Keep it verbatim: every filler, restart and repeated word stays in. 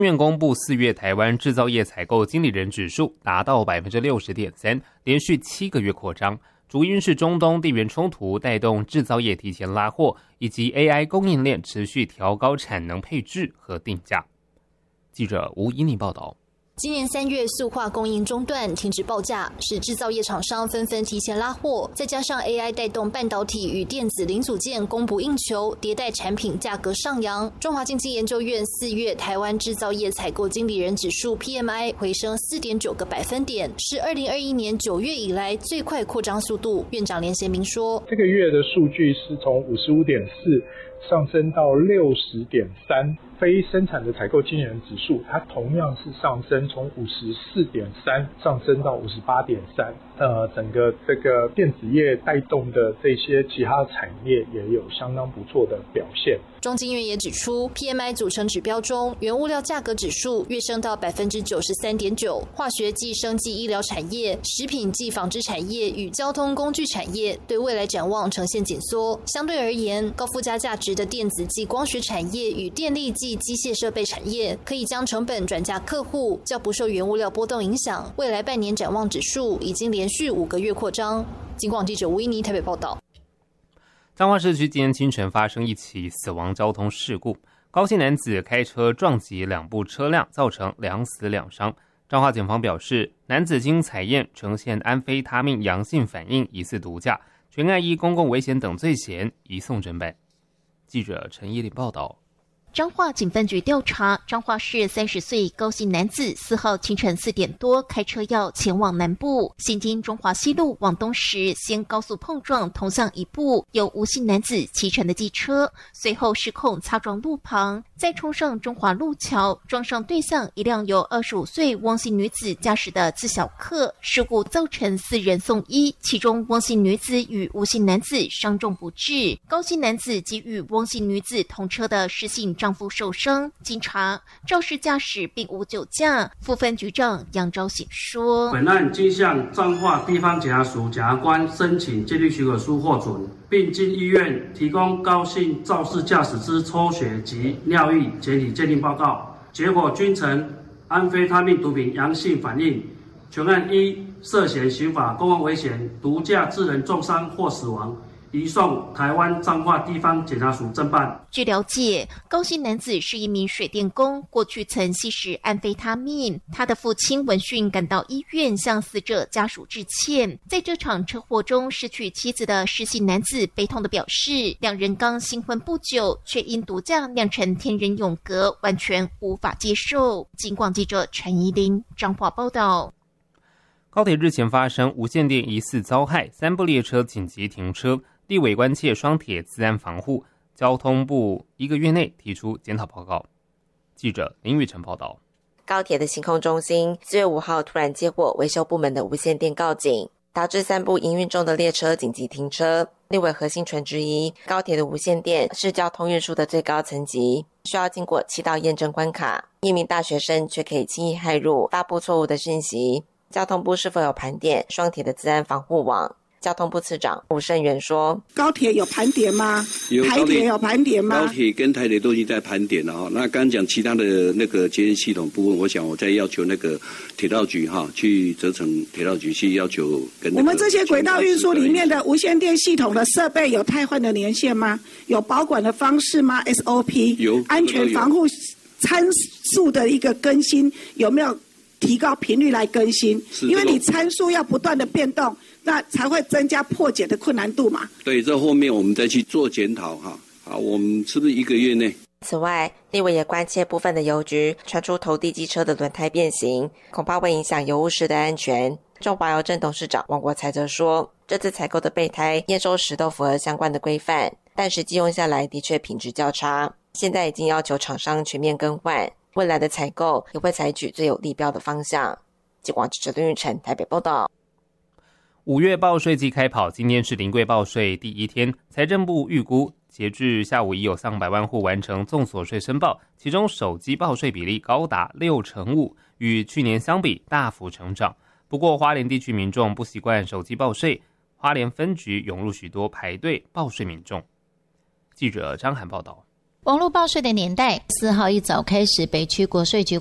院公布四月台湾制造业采购经理人指数达到 百分之六十点三， 连续七个月扩张，主因是中东地缘冲突带动制造业提前拉货，以及 A I 供应链持续调高产能配置和定价。记者吴怡妮报道。 今年三月，塑化供应中断，停止报价，使制造业厂商纷纷提前拉货。再加上 A I 带动半导体与电子零组件供不应求，迭代产品价格上扬。中华经济研究院四月台湾制造业采购经理人指数 P M I 回升 四点九 个百分点，是二零二一年九月以来最快扩张速度。院长连贤明说， 这个月的数据是从 五十五点四 上升到 六十点三。非生产的采购经理人指数，它同样是上升，从 五十四点三 上升到 五十八点三。呃，整个这个电子业带动的这些其他产业也有相当不错的表现。 中经院也指出 ，P M I 组成指标中，原物料价格指数跃升到 百分之九十三点九， 化学暨生技医疗产业、食品暨纺织产业与交通工具产业对未来展望呈现紧缩。相对而言，高附加价值的电子暨光学产业与电力暨机械设备产业可以将成本转嫁客户，较不受原物料波动影响。未来半年展望指数已经连续五个月扩张。警广记者吴依妮台北报道。 彰化市区今天清晨发生一起死亡交通事故，高姓男子开车撞击两部车辆，造成两死两伤。彰化警方表示，男子经采验呈现安非他命阳性反应，疑似毒驾，全案依公共危险等罪嫌移送侦办。记者陈依林报道。 彰化警分局调查，彰化市三十岁高姓男子四号清晨四点多开车要前往南部，行经中华西路往东时，先高速碰撞同向一部由吴姓男子骑乘的机车，随后失控擦撞路旁，再冲上中华路桥，撞上对向一辆由二十五岁汪姓女子驾驶的自小客。事故造成四人送医，其中汪姓女子与吴姓男子伤重不治，高姓男子及与汪姓女子同车的施姓丈夫受伤。经查，肇事驾驶并无酒驾。副分局长杨昭显说， 本案经向彰化地方检察署检察官申请鉴定许可书获准，并经医院提供高姓肇事驾驶之抽血及尿液检体鉴定报告，结果均呈安非他命毒品阳性反应，全案依涉嫌刑法公共危险、毒驾致人重伤或死亡，移送台湾彰化地方检察署侦办。 据了解，高姓男子是一名水电工，过去曾吸食安非他命。他的父亲闻讯赶到医院向死者家属致歉。在这场车祸中失去妻子的施姓男子悲痛地表示，两人刚新婚不久，却因毒驾酿成天人永隔，完全无法接受。警广记者陈怡玲彰化报道。 高铁日前发生无线电疑似遭害，三部列车紧急停车，立委关切双铁资安防护，交通部一个月内提出检讨报告。记者林宇晨报道。 高铁的行控中心四月五号突然接获维修部门的无线电告警，导致三部营运中的列车紧急停车。立委何信纯质疑，高铁的无线电是交通运输的最高层级，需要经过七道验证关卡，一名大学生却可以轻易骇入，发布错误的讯息。交通部是否有盘点双铁的资安防护网？交通部次长吴胜元说， 高铁有盘点吗？有台铁有盘点吗？ 高铁跟台铁都已经在盘点了哈。那刚刚讲其他的那个节电系统部分，我想我再要求那个铁道局哈，去责成铁道局去要求跟我们这些轨道运输里面的无线电系统的设备有汰换的年限吗？有保管的方式吗 ？S O P 有安全防护参数的一个更新有没有？提高频率来更新，因为你参数要不断的变动，那才会增加破解的困难度嘛。 对，这后面我们再去做检讨哈。好，我们是不是一个月内？ 此外，立委也关切部分的邮局传出投递机车的轮胎变形，恐怕会影响邮务师的安全。中华邮政董事长王国才则说，这次采购的备胎验收时都符合相关的规范，但实际用下来的确品质较差，现在已经要求厂商全面更换。未来的采购也会采取最有利标的方向。记者陈敦玉成台北报道。 五月报税季开跑，今天是临柜报税第一天，财政部预估截至下午已有上百万户完成综所税申报，其中手机报税比例高达六成五，与去年相比大幅成长。不过花莲地区民众不习惯手机报税，花莲分局涌入许多排队报税民众。记者张涵报道。 网络报税的年代，四号一早开始，北区国税局